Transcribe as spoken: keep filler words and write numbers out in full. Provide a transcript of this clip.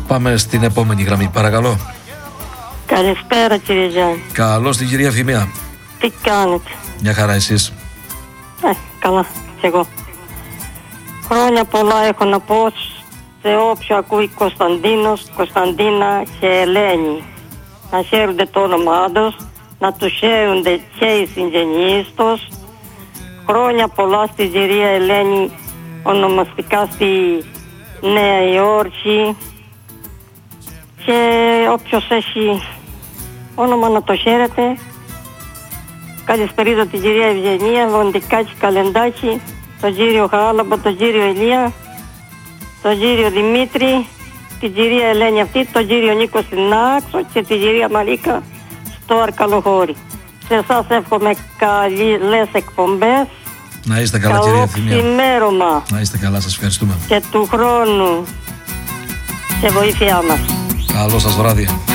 Πάμε στην επόμενη γραμμή, παρακαλώ. Καλησπέρα κύριε Γιάννη. Καλώς την κυρία Φημία. Τι κάνετε? Μια χαρά, εσείς? Ε, καλά κι εγώ. Χρόνια πολλά έχω να πω σε όποιο ακούει Κωνσταντίνος, Κωνσταντίνα και Ελένη. Να χαίρονται το όνομά τους, να τους χαίρονται και οι συγγενείς τους. Χρόνια πολλά στη κυρία Ελένη, ονομαστικά στη Νέα Υόρκη. Και όποιος έχει όνομα να το χαίρεται. Καλησπερίζω την κυρία Ευγενία, Βοντικάκη Καλεντάκη, τον κύριο Χάλαμπο, τον κύριο Ηλία, τον κύριο Δημήτρη, την κυρία Ελένη αυτή, τον κύριο Νίκο στην Άξο και την κυρία Μαρίκα στο Αρκαλοχώρι. Σε εσάς εύχομαι καλές εκπομπές. Να είστε καλά, καλό κυρία Φημία. ξημέρωμα. Να είστε καλά, σας ευχαριστούμε. Και του χρόνου σε βοήθειά μας. Καλό σας βράδυ.